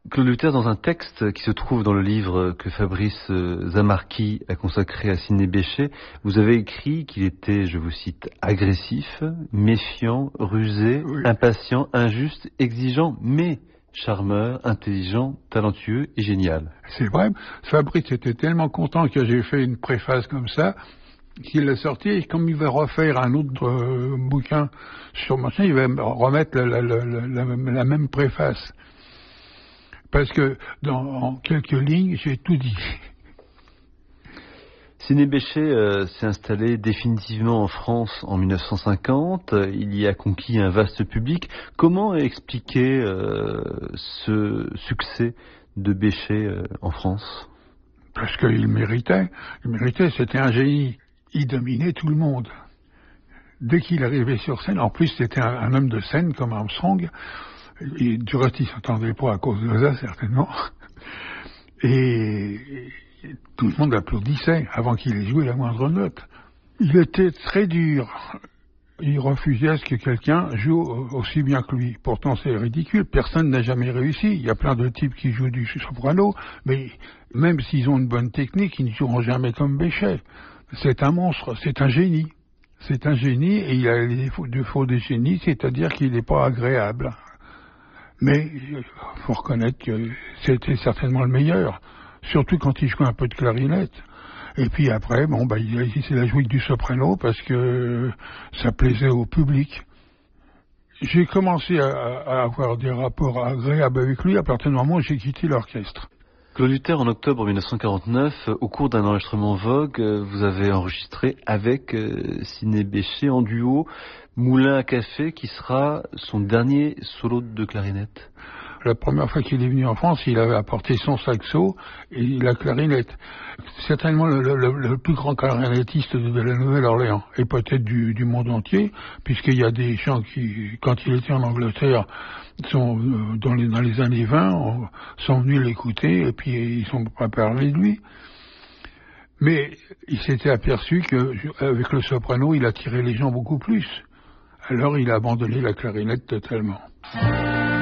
Claude Luther, dans un texte qui se trouve dans le livre que Fabrice Zamarchi a consacré à Sidney Bechet, vous avez écrit qu'il était, je vous cite, agressif, méfiant, rusé, oui, impatient, injuste, exigeant, mais charmeur, intelligent, talentueux et génial. C'est vrai, Fabrice était tellement content que j'ai fait une préface comme ça, qu'il l'a sorti, et comme il va refaire un autre bouquin sur machin, il va remettre la même préface. Parce que en quelques lignes, j'ai tout dit. Sidney Bechet s'est installé définitivement en France en 1950. Il y a conquis un vaste public. Comment expliquer ce succès de Bechet en France? Parce qu'il méritait. Il méritait, c'était un génie. Il dominait tout le monde. Dès qu'il arrivait sur scène, en plus c'était un homme de scène comme Armstrong. Et du reste, il ne s'attendait pas à cause de ça, certainement. Et tout le monde applaudissait avant qu'il ait joué la moindre note. Il était très dur. Il refusait à ce que quelqu'un joue aussi bien que lui. Pourtant, c'est ridicule. Personne n'a jamais réussi. Il y a plein de types qui jouent du soprano, mais même s'ils ont une bonne technique, ils ne joueront jamais comme Bechet. C'est un monstre, c'est un génie. C'est un génie et il a les défauts des génies, c'est-à-dire qu'il n'est pas agréable. Mais il faut reconnaître que c'était certainement le meilleur, surtout quand il jouait un peu de clarinette. Et puis après, il a joué du soprano parce que ça plaisait au public. J'ai commencé à avoir des rapports agréables avec lui à partir du moment où j'ai quitté l'orchestre. Claude Luther, en octobre 1949, au cours d'un enregistrement Vogue, vous avez enregistré avec Sidney Bechet en duo Moulin à café, qui sera son dernier solo de clarinette. La première fois qu'il est venu en France, il avait apporté son saxo et la clarinette. Certainement le plus grand clarinettiste de la Nouvelle-Orléans, et peut-être du monde entier, puisqu'il y a des gens qui, quand il était en Angleterre, dans les années 20, sont venus l'écouter et puis ils sont pas parlé de lui. Mais il s'était aperçu qu'avec le soprano, il attirait les gens beaucoup plus. Alors il a abandonné la clarinette totalement.